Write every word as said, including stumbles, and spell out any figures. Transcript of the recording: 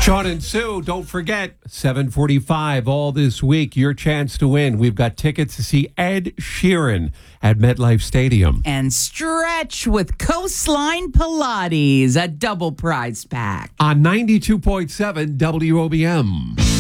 Sean and Sue, don't forget, seven forty-five all this week, your chance to win. We've got tickets to see Ed Sheeran at MetLife Stadium. And stretch with Coastline Pilates, a double prize pack. On ninety-two point seven W O B M.